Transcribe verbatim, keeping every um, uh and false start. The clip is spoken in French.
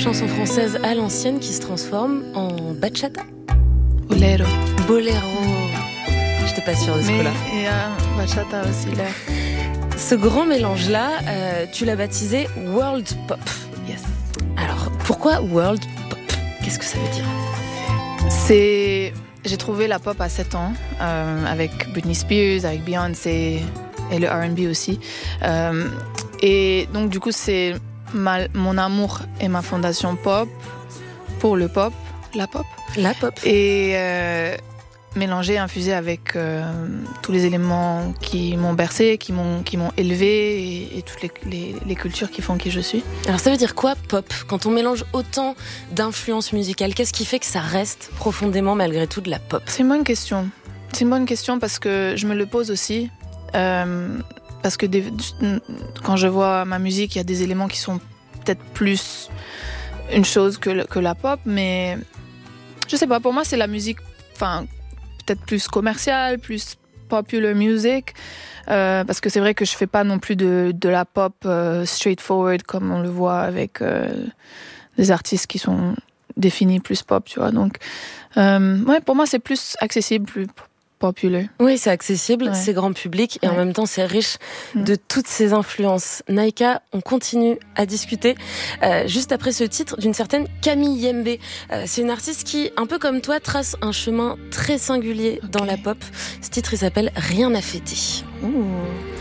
Chanson française à l'ancienne qui se transforme en bachata. Bolero. Bolero. J'étais pas sûre de ce Mais coup-là. il y a bachata aussi là. Ce grand mélange-là, euh, tu l'as baptisé World Pop. Yes. Alors, pourquoi World Pop ? Qu'est-ce que ça veut dire ? C'est... J'ai trouvé la pop à sept ans, euh, avec Britney Spears, avec Beyoncé et le R and B aussi. Euh, et donc du coup, c'est ma, mon amour et ma fondation pop pour le pop, la pop. La pop. Et euh, mélangé, infusé avec euh, tous les éléments qui m'ont bercé, qui m'ont, qui m'ont élevé et, et toutes les, les, les cultures qui font qui je suis. Alors ça veut dire quoi pop ? Quand on mélange autant d'influences musicales, qu'est-ce qui fait que ça reste profondément malgré tout de la pop ? C'est une bonne question. C'est une bonne question parce que je me le pose aussi. Euh, parce que des, quand je vois ma musique, il y a des éléments qui sont peut-être plus une chose que, que la pop, mais je sais pas, pour moi c'est la musique, enfin peut-être plus commerciale, plus popular music, euh, parce que c'est vrai que je fais pas non plus de, de la pop euh, straightforward comme on le voit avec euh, des artistes qui sont définis plus pop, tu vois. Donc, euh, ouais, pour moi c'est plus accessible, plus populaire. Oui, c'est accessible, Ouais. c'est grand public et Ouais. en même temps c'est riche Mm. de toutes ces influences. Naïka, on continue à discuter euh, juste après ce titre d'une certaine Camille Yembe. Euh, c'est une artiste qui, un peu comme toi, trace un chemin très singulier dans Ok. la pop. Ce titre, il s'appelle Rien à fêter. Ouh.